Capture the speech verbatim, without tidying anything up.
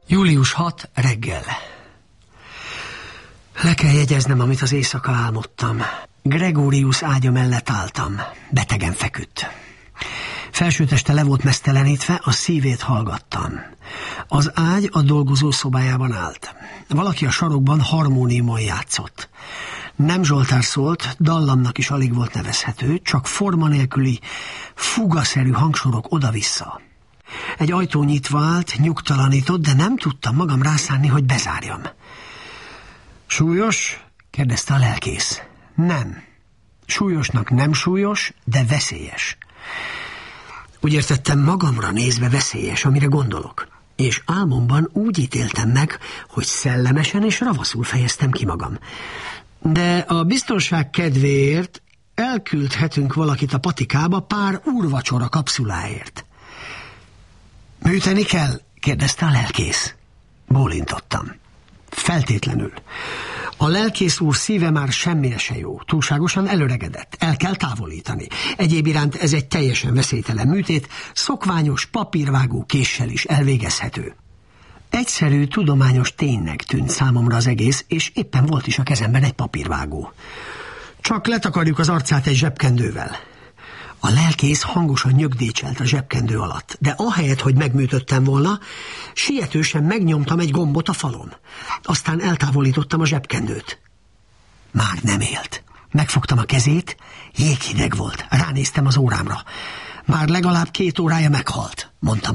július hatodika reggel. Le kell jegyeznem, amit az éjszaka álmodtam. Gregorius ágya mellett álltam. Betegen feküdt. Felsőteste le volt meztelenítve, a szívét hallgattam. Az ágy a dolgozó szobájában állt. Valaki a sarokban harmóniumon játszott. Nem Zsoltár szólt, dallamnak is alig volt nevezhető, csak forma nélküli, fugaszerű hangsorok oda-vissza. Egy ajtó nyitva állt, nyugtalanított, de nem tudtam magam rászánni, hogy bezárjam. Súlyos? Kérdezte a lelkész. Nem. Súlyosnak nem súlyos, de veszélyes. Úgy értettem, magamra nézve veszélyes, amire gondolok. És álmomban úgy ítéltem meg, hogy szellemesen és ravaszul fejeztem ki magam. De a biztonság kedvéért elküldhetünk valakit a patikába pár úrvacsora kapszuláért. Műteni kell? Kérdezte a lelkész. Bólintottam. Feltétlenül. A lelkész úr szíve már semmire se jó, túlságosan előregedett, el kell távolítani. Egyéb iránt ez egy teljesen veszélytelen műtét, szokványos papírvágó késsel is elvégezhető. Egyszerű, tudományos ténynek tűnt számomra az egész, és éppen volt is a kezemben egy papírvágó. Csak letakarjuk az arcát egy zsebkendővel. A lelkész hangosan nyögdécselt a zsebkendő alatt, de ahelyett, hogy megműtöttem volna, sietősen megnyomtam egy gombot a falon. Aztán eltávolítottam a zsebkendőt. Már nem élt. Megfogtam a kezét, jéghideg volt, ránéztem az órámra. Már legalább két órája meghalt, mondtam